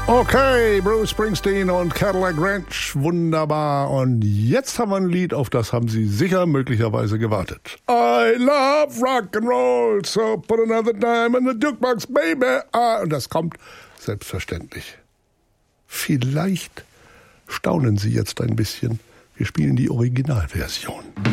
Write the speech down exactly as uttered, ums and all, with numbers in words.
Okay, Bruce Springsteen und Cadillac Ranch, wunderbar. Und jetzt haben wir ein Lied, auf das haben Sie sicher möglicherweise gewartet. I love rock and roll, so put another dime in the jukebox, baby. Ah, und das kommt selbstverständlich. Vielleicht staunen Sie jetzt ein bisschen. Wir spielen die Originalversion.